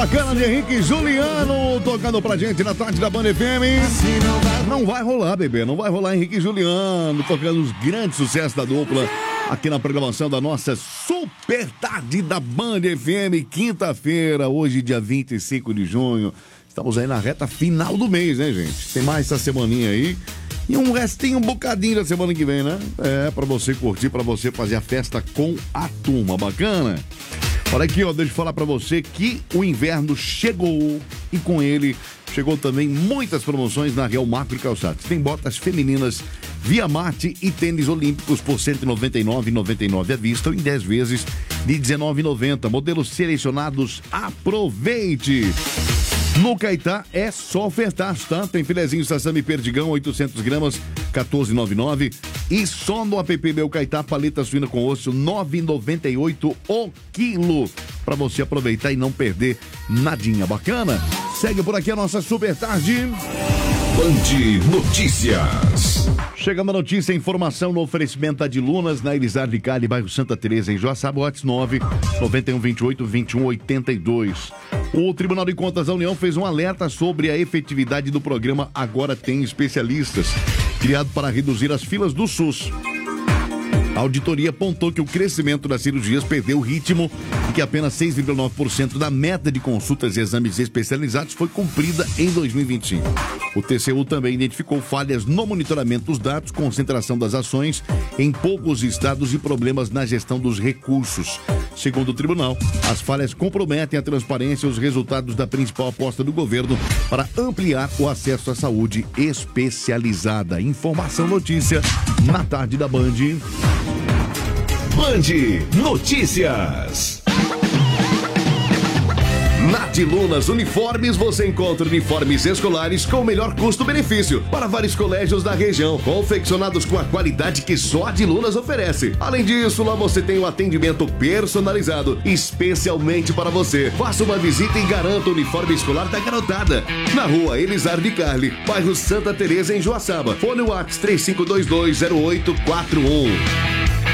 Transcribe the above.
Bacana de Henrique e Juliano tocando pra gente na tarde da Band FM. Não vai rolar, bebê, não vai rolar. Henrique e Juliano tocando os grandes sucessos da dupla aqui na programação da nossa super tarde da Band FM, quinta-feira, hoje dia 25 de junho. Estamos aí na reta final do mês, né, gente? Tem mais essa semaninha aí. E um restinho, um bocadinho da semana que vem, né? É, pra você curtir, pra você fazer a festa com a turma. Bacana? Olha aqui, ó, deixa eu falar pra você que o inverno chegou e com ele chegou também muitas promoções na Real Macro Calçados. Tem botas femininas Via Marte e tênis olímpicos por R$ 199,99 à vista ou em 10 vezes de R$ 19,90. Modelos selecionados, aproveite! No Caetá é só ofertar, tá? Tem filezinho Sassami Perdigão, 800 gramas, R$ 14,99. E só no app Meu Caetá, paleta suína com osso, R$ 9,98 o quilo. Pra você aproveitar e não perder nadinha. Bacana? Segue por aqui a nossa super tarde. Band Notícias. Chega uma notícia, informação no oferecimento da Dilunas, na Elisar de Cali, bairro Santa Teresa, em Joaçaba, WhatsApp 991282182. O Tribunal de Contas da União fez um alerta sobre a efetividade do programa Agora Tem Especialistas, criado para reduzir as filas do SUS. A auditoria apontou que o crescimento das cirurgias perdeu o ritmo e que apenas 6,9% da meta de consultas e exames especializados foi cumprida em 2025. O TCU também identificou falhas no monitoramento dos dados, concentração das ações em poucos estados e problemas na gestão dos recursos. Segundo o tribunal, as falhas comprometem a transparência e os resultados da principal aposta do governo para ampliar o acesso à saúde especializada. Informação, notícia, na tarde da Band. Band Notícias. Na Dilunas Uniformes você encontra uniformes escolares com o melhor custo-benefício para vários colégios da região, confeccionados com a qualidade que só a Dilunas oferece. Além disso, lá você tem um atendimento personalizado, especialmente para você. Faça uma visita e garanta o uniforme escolar da garotada. Na rua Elisar de Carli, bairro Santa Teresa, em Joaçaba. Fone WhatsApp 35220841.